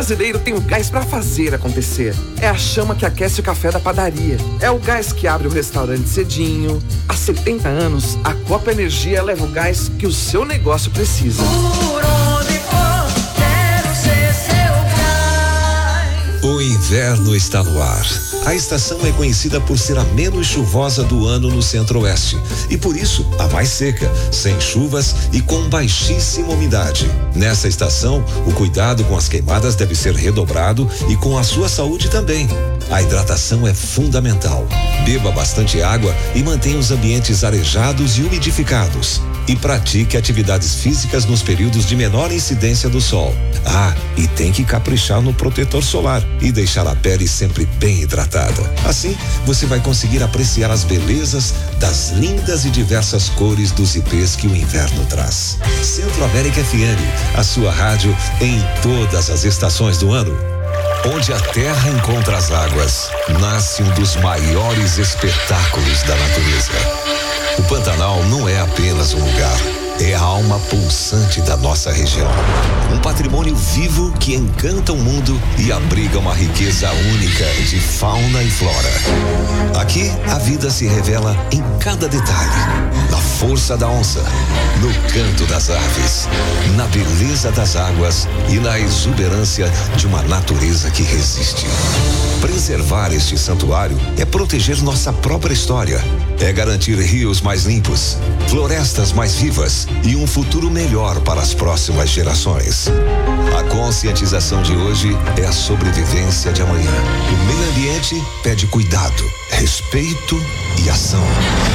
brasileiro tem o gás para fazer acontecer. É a chama que aquece o café da padaria. É o gás que abre o restaurante cedinho. Há 70 anos, a Copa Energia leva o gás que o seu negócio precisa. Por onde for, quero ser seu gás. O inverno está no ar. A estação é conhecida por ser a menos chuvosa do ano no Centro-Oeste e por isso a mais seca, sem chuvas e com baixíssima umidade. Nessa estação, o cuidado com as queimadas deve ser redobrado e com a sua saúde também. A hidratação é fundamental. Beba bastante água e mantenha os ambientes arejados e umidificados. E pratique atividades físicas nos períodos de menor incidência do sol. Ah, e tem que caprichar no protetor solar e deixar a pele sempre bem hidratada. Assim, você vai conseguir apreciar as belezas das lindas e diversas cores dos ipês que o inverno traz. Centro-América FM, a sua rádio em todas as estações do ano. Onde a terra encontra as águas, nasce um dos maiores espetáculos da natureza. O Pantanal não é apenas um lugar, é a alma pulsante da nossa região. Um patrimônio vivo que encanta o mundo e abriga uma riqueza única de fauna e flora. Aqui, a vida se revela em cada detalhe. Na força da onça, no canto das aves, na beleza das águas e na exuberância de uma natureza que resiste. Preservar este santuário é proteger nossa própria história, é garantir rios mais limpos, florestas mais vivas e um futuro melhor para as próximas gerações. A conscientização de hoje é a sobrevivência de amanhã. O meio ambiente pede cuidado, respeito e ação.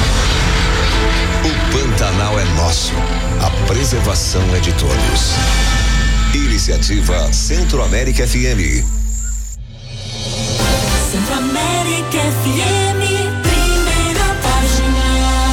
O Pantanal é nosso. A preservação é de todos. Iniciativa Centro-América FM. Centro-América FM, primeira página.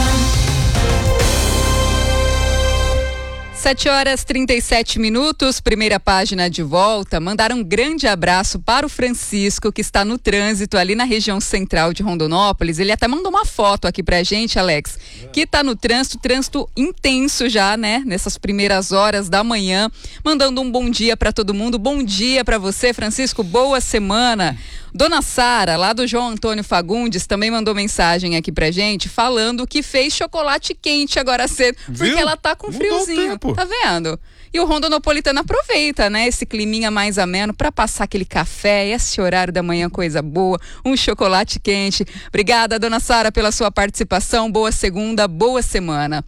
7h37, primeira página de volta. Mandar um grande abraço para o Francisco, que está no trânsito ali na região central de Rondonópolis. Ele até mandou uma foto aqui pra gente, Alex, que está no trânsito intenso já, né? Nessas primeiras horas da manhã. Mandando um bom dia para todo mundo. Bom dia para você, Francisco. Boa semana. Dona Sara, lá do João Antônio Fagundes, também mandou mensagem aqui pra gente, falando que fez chocolate quente agora cedo, porque ela tá com friozinho, tá vendo? E o Rondonopolitano aproveita, né, esse climinha mais ameno pra passar aquele café, esse horário da manhã, coisa boa, um chocolate quente. Obrigada, Dona Sara, pela sua participação, boa segunda, boa semana.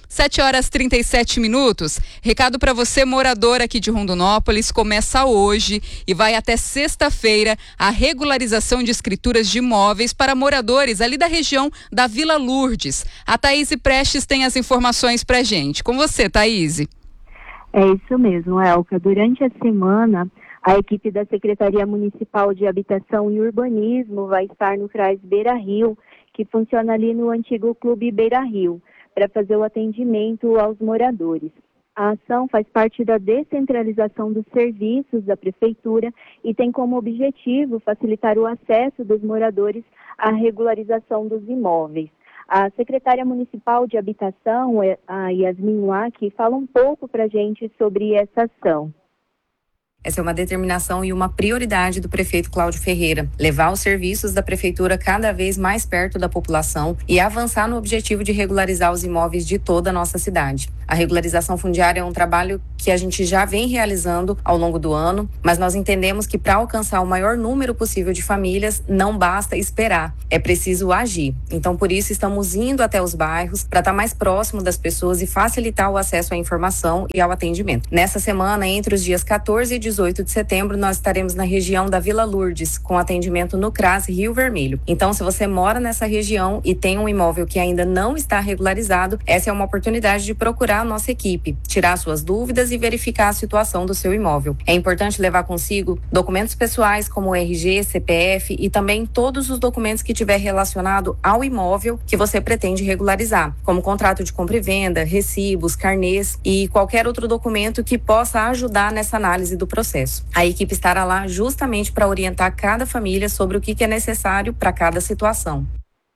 7h37. Recado para você, morador aqui de Rondonópolis, começa hoje e vai até sexta-feira a regularização de escrituras de imóveis para moradores ali da região da Vila Lourdes. A Thaís Prestes tem as informações pra gente. Com você, Thaís. É isso mesmo, Elka. Durante a semana, a equipe da Secretaria Municipal de Habitação e Urbanismo vai estar no CRAS Beira Rio, que funciona ali no antigo Clube Beira Rio, para fazer o atendimento aos moradores. A ação faz parte da descentralização dos serviços da Prefeitura e tem como objetivo facilitar o acesso dos moradores à regularização dos imóveis. A secretária municipal de Habitação, a Yasmin Waki, fala um pouco para a gente sobre essa ação. Essa é uma determinação e uma prioridade do prefeito Cláudio Ferreira, levar os serviços da prefeitura cada vez mais perto da população e avançar no objetivo de regularizar os imóveis de toda a nossa cidade. A regularização fundiária é um trabalho que a gente já vem realizando ao longo do ano, mas nós entendemos que para alcançar o maior número possível de famílias, não basta esperar, é preciso agir. Então, por isso, estamos indo até os bairros para estar mais próximo das pessoas e facilitar o acesso à informação e ao atendimento. Nessa semana, entre os dias 14 e 18 de setembro, nós estaremos na região da Vila Lourdes, com atendimento no CRAS Rio Vermelho. Então, se você mora nessa região e tem um imóvel que ainda não está regularizado, essa é uma oportunidade de procurar a nossa equipe, tirar suas dúvidas e verificar a situação do seu imóvel. É importante levar consigo documentos pessoais como RG, CPF e também todos os documentos que tiver relacionado ao imóvel que você pretende regularizar, como contrato de compra e venda, recibos, carnês e qualquer outro documento que possa ajudar nessa análise do processo. A equipe estará lá justamente para orientar cada família sobre o que é necessário para cada situação.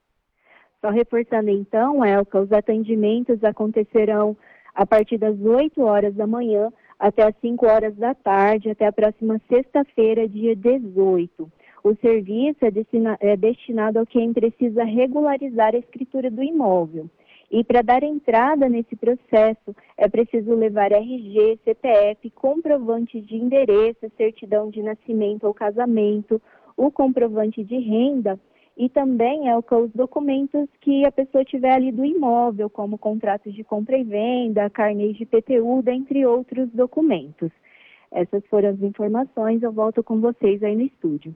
Só reforçando então, Elka, os atendimentos acontecerão a partir das 8 horas da manhã até às 5 horas da tarde, até a próxima sexta-feira, dia 18. O serviço é destinado a quem precisa regularizar a escritura do imóvel. E para dar entrada nesse processo, é preciso levar RG, CPF, comprovante de endereço, certidão de nascimento ou casamento, o comprovante de renda e também os documentos que a pessoa tiver ali do imóvel, como contratos de compra e venda, carnês de IPTU, dentre outros documentos. Essas foram as informações, eu volto com vocês aí no estúdio.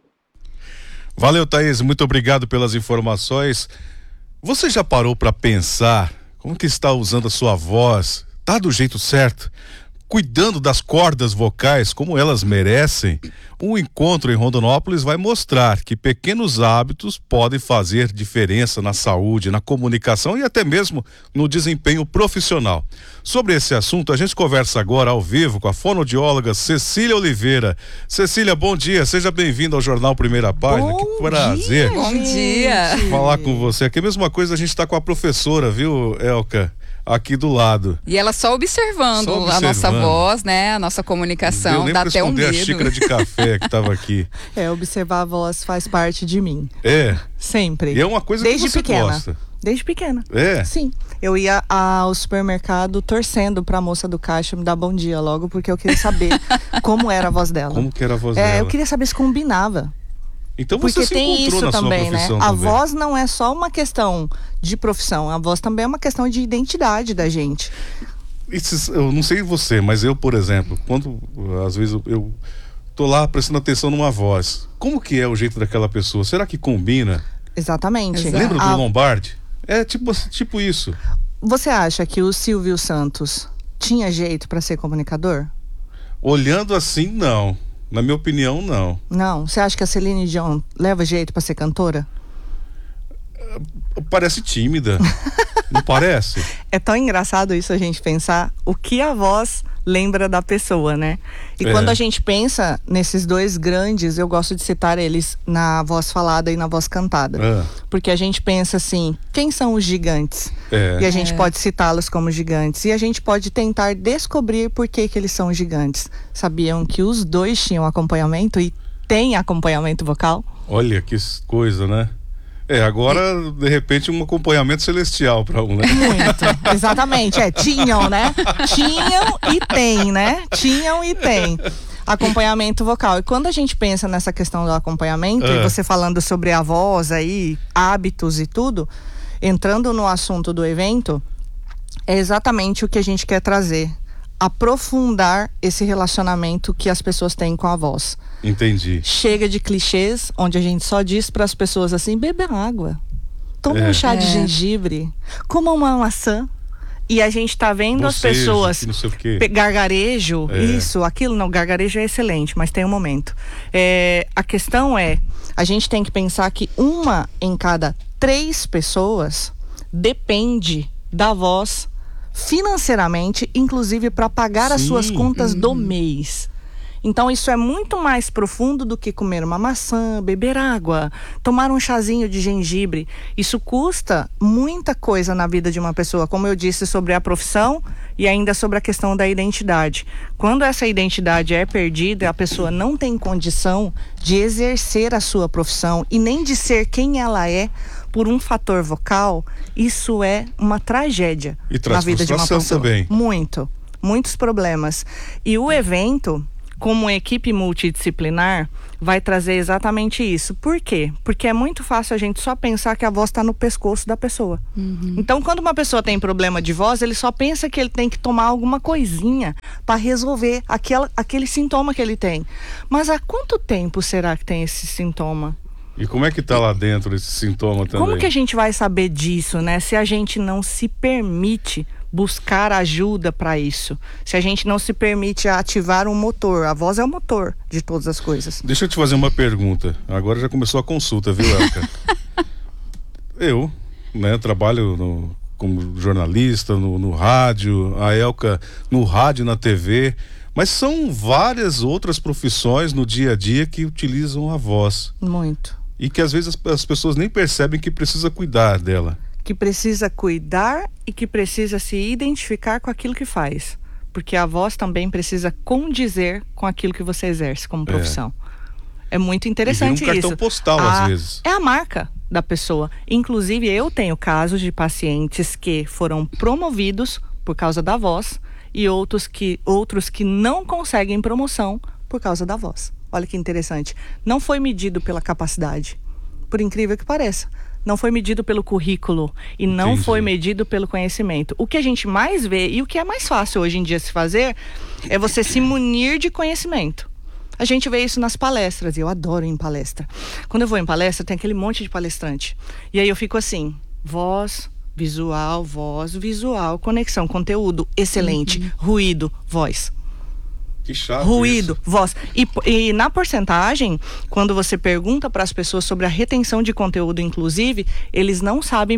Valeu, Thaís, muito obrigado pelas informações. Você já parou para pensar como que está usando a sua voz? Tá do jeito certo? Cuidando das cordas vocais como elas merecem? Um encontro em Rondonópolis vai mostrar que pequenos hábitos podem fazer diferença na saúde, na comunicação e até mesmo no desempenho profissional. Sobre esse assunto, a gente conversa agora ao vivo com a fonoaudióloga Cecília Oliveira. Cecília, bom dia, seja bem-vinda ao Jornal Primeira Página. Bom que prazer. dia, Bom dia. Falar com você aqui. A mesma coisa a gente está com a professora, viu, Elka? Aqui do lado. E ela só observando a nossa voz, né? A nossa comunicação. Dá até um medo. A xícara de café que estava aqui. Observar a voz faz parte de mim. É. Sempre. E é uma coisa desde que você pequena. gosta. Desde pequena. É? Sim. Eu ia ao supermercado torcendo pra moça do caixa me dar bom dia logo, porque eu queria saber como era a voz dela. Como que era a voz dela? Eu queria saber se combinava. Então você porque se tem encontrou isso na também, sua né? profissão A também. voz não é só uma questão de profissão, a voz também é uma questão de identidade da gente. Eu não sei você, mas eu, por exemplo, quando às vezes eu tô lá prestando atenção numa voz, como que é o jeito daquela pessoa? Será que combina? Exatamente. Exato. Lembra do Lombardi? É tipo isso. Você acha que o Silvio Santos tinha jeito pra ser comunicador? Olhando assim, não. Na minha opinião, não. Não. Você acha que a Celine Dion leva jeito pra ser cantora? Parece tímida. Não parece? É tão engraçado isso, a gente pensar o que a voz lembra da pessoa, né? E quando a gente pensa nesses dois grandes, eu gosto de citar eles na voz falada e na voz cantada. Porque a gente pensa assim, quem são os gigantes? E a gente pode citá-los como gigantes. E a gente pode tentar descobrir por que eles são gigantes. Sabiam que os dois tinham acompanhamento e têm acompanhamento vocal? Olha que coisa, né? Agora, de repente, um acompanhamento celestial para um, né? Muito, exatamente, tinham, né? Tinham e tem, né? Tinham e tem acompanhamento vocal. E quando a gente pensa nessa questão do acompanhamento, e você falando sobre a voz aí, hábitos e tudo, entrando no assunto do evento, é exatamente o que a gente quer trazer. Aprofundar esse relacionamento que as pessoas têm com a voz. Entendi. Chega de clichês, onde a gente só diz para as pessoas assim, beba água, toma um chá de gengibre, coma uma maçã. E a gente tá vendo as pessoas gargarejo, isso, aquilo, não, gargarejo é excelente, mas tem um momento. A questão é, a gente tem que pensar que 1 em cada 3 pessoas depende da voz financeiramente, inclusive para pagar as suas contas do mês. Então isso é muito mais profundo do que comer uma maçã, beber água, tomar um chazinho de gengibre. Isso custa muita coisa na vida de uma pessoa, como eu disse sobre a profissão e ainda sobre a questão da identidade. Quando essa identidade é perdida, a pessoa não tem condição de exercer a sua profissão e nem de ser quem ela é por um fator vocal, isso é uma tragédia na vida de uma pessoa. Também. Muitos problemas. E o evento, como equipe multidisciplinar, vai trazer exatamente isso. Por quê? Porque é muito fácil a gente só pensar que a voz está no pescoço da pessoa. Então, quando uma pessoa tem problema de voz, ele só pensa que ele tem que tomar alguma coisinha para resolver aquele sintoma que ele tem. Mas há quanto tempo será que tem esse sintoma? E como é que tá lá dentro esse sintoma também? Como que a gente vai saber disso, né? Se a gente não se permite buscar ajuda para isso. Se a gente não se permite ativar um motor. A voz é o motor de todas as coisas. Deixa eu te fazer uma pergunta. Agora já começou a consulta, viu, Elka? Eu, né, trabalho como jornalista no rádio, a Elka no rádio e na TV, mas são várias outras profissões no dia a dia que utilizam a voz. Muito. E que às vezes as pessoas nem percebem que precisa cuidar dela. Que precisa cuidar e que precisa se identificar com aquilo que faz. porque a voz também precisa condizer com aquilo que você exerce como profissão. É muito interessante isso. E vira um cartão postal às vezes. É a marca da pessoa. Inclusive, eu tenho casos de pacientes que foram promovidos por causa da voz e outros que não conseguem promoção por causa da voz. Olha que interessante. Não foi medido pela capacidade, por incrível que pareça. Não foi medido pelo currículo e não foi medido pelo conhecimento. O que a gente mais vê e o que é mais fácil hoje em dia se fazer é você se munir de conhecimento. A gente vê isso nas palestras, e eu adoro ir em palestra. Quando eu vou em palestra, tem aquele monte de palestrante. E aí eu fico assim, voz, visual, conexão, conteúdo, excelente, ruído, voz. Que chato ruído, isso. voz. E na porcentagem, quando você pergunta para as pessoas sobre a retenção de conteúdo, inclusive, eles não sabem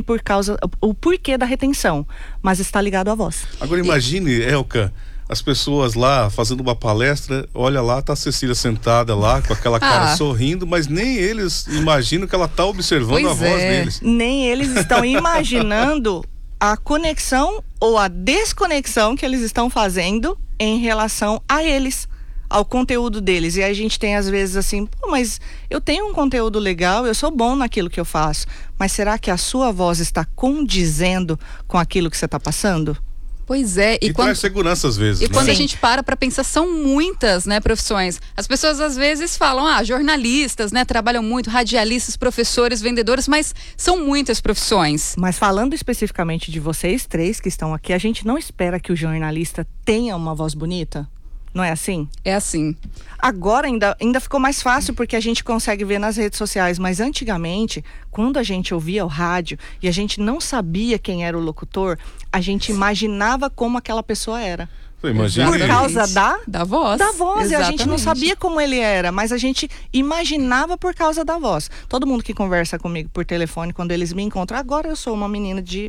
o porquê da retenção, mas está ligado à voz. Agora imagine, Elka, as pessoas lá fazendo uma palestra, olha lá, tá a Cecília sentada lá com aquela cara sorrindo, mas nem eles imaginam que ela tá observando a voz deles. Nem eles estão imaginando a conexão ou a desconexão que eles estão fazendo em relação a eles, ao conteúdo deles. E aí a gente tem às vezes assim, mas eu tenho um conteúdo legal, eu sou bom naquilo que eu faço, mas será que a sua voz está condizendo com aquilo que você está passando? Pois é. E traz segurança às vezes. E quando a gente para pensar, são muitas, né, profissões. As pessoas às vezes falam, jornalistas, né, trabalham muito, radialistas, professores, vendedores, mas são muitas profissões. Mas falando especificamente de vocês três que estão aqui, a gente não espera que o jornalista tenha uma voz bonita? Não é assim? É assim. Agora ainda ficou mais fácil porque a gente consegue ver nas redes sociais, mas antigamente, quando a gente ouvia o rádio e a gente não sabia quem era o locutor, a gente imaginava como aquela pessoa era. Por causa da voz. Da voz. Exatamente. E a gente não sabia como ele era, mas a gente imaginava por causa da voz. Todo mundo que conversa comigo por telefone, quando eles me encontram, agora eu sou uma menina de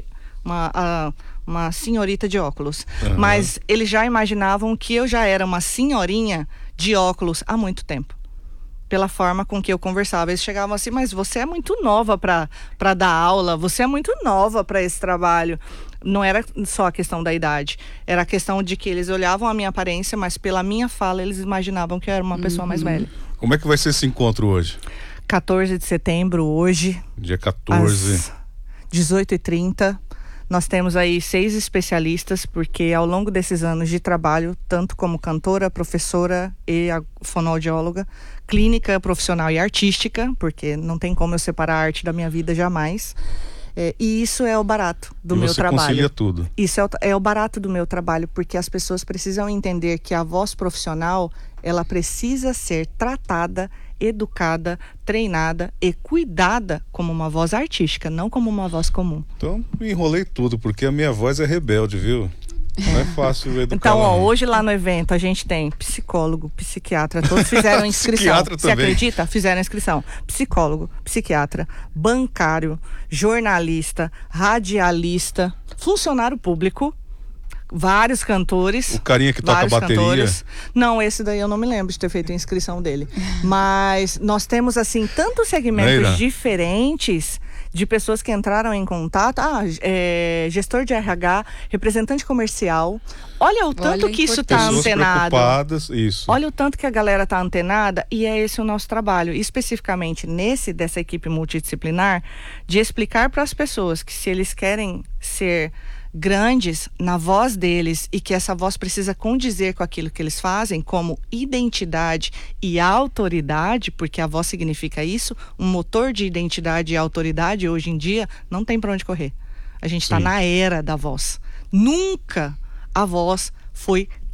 uma senhorita de óculos. Mas eles já imaginavam que eu já era uma senhorinha de óculos há muito tempo. Pela forma com que eu conversava. Eles chegavam assim, mas você é muito nova para dar aula, você é muito nova para esse trabalho. Não era só a questão da idade, era a questão de que eles olhavam a minha aparência, mas pela minha fala eles imaginavam que eu era uma pessoa mais velha. Como é que vai ser esse encontro hoje? 14 de setembro, hoje. Dia 14. Às 18h30. Nós temos aí 6 especialistas, porque ao longo desses anos de trabalho, tanto como cantora, professora e a fonoaudióloga, clínica, profissional e artística, porque não tem como eu separar a arte da minha vida jamais. E isso é o barato do meu trabalho. Você concilia tudo. Isso é o barato do meu trabalho, porque as pessoas precisam entender que a voz profissional, ela precisa ser tratada, educada, treinada e cuidada como uma voz artística, não como uma voz comum. Então, enrolei tudo, porque a minha voz é rebelde, viu? Não é fácil educar. Então, hoje lá no evento a gente tem psicólogo, psiquiatra, todos fizeram inscrição. Você acredita? Fizeram inscrição. Psicólogo, psiquiatra, bancário, jornalista, radialista, funcionário público, vários cantores. O carinha que toca bateria. Cantores. Não, esse daí eu não me lembro de ter feito a inscrição dele. Mas nós temos assim tantos segmentos diferentes de pessoas que entraram em contato. Gestor de RH, representante comercial. Olha o tanto que isso está antenado. Isso. Olha o tanto que a galera está antenada, e é esse o nosso trabalho, especificamente dessa equipe multidisciplinar, de explicar para as pessoas que se eles querem ser grandes na voz deles e que essa voz precisa condizer com aquilo que eles fazem, como identidade e autoridade, porque a voz significa isso, um motor de identidade e autoridade hoje em dia não tem para onde correr. A gente está na era da voz. Nunca a voz foi